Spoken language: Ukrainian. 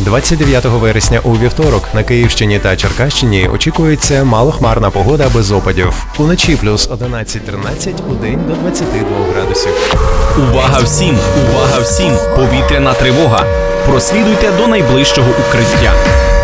29 вересня у вівторок на Київщині та Черкащині очікується малохмарна погода без опадів. Уночі плюс 11-13, удень до 22 градусів. Увага всім! Увага всім! Повітряна тривога! Прослідуйте до найближчого укриття.